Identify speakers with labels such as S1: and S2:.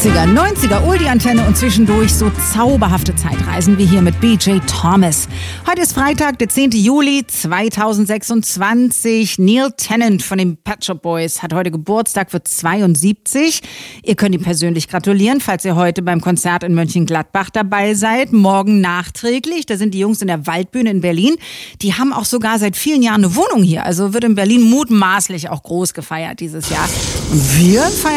S1: 80er, 90er, Oldie-Antenne und zwischendurch so zauberhafte Zeitreisen wie hier mit B.J. Thomas. Heute ist Freitag, der 10. Juli 2026. Neil Tennant von den Pet Shop Boys hat heute Geburtstag, wird 72. Ihr könnt ihm persönlich gratulieren, falls ihr heute beim Konzert in Mönchengladbach dabei seid. Morgen nachträglich, da sind die Jungs in der Waldbühne in Berlin. Die haben auch sogar seit vielen Jahren eine Wohnung hier. Also wird in Berlin mutmaßlich auch groß gefeiert dieses Jahr. Und wir feiern